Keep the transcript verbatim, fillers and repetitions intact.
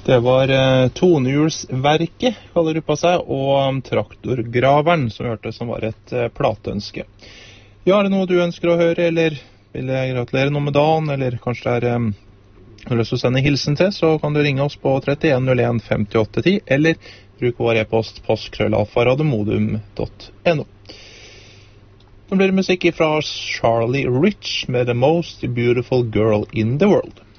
Det var eh, Tonehjulsverket, kaller gruppa seg, og Traktorgraveren, som vi hørte, som var et eh, plateønske. Ja, er det noe du ønsker å høre, eller vil jeg gratulere noe med dagen, eller kanskje det er eh, har lyst til å sende hilsen til, så kan du ringe oss på trettien null en femtiåtte ti, eller bruk vår e-post postkrøllalfa radiomodum punktum no. Nå blir det musikk fra Charlie Rich med The Most Beautiful Girl in the World.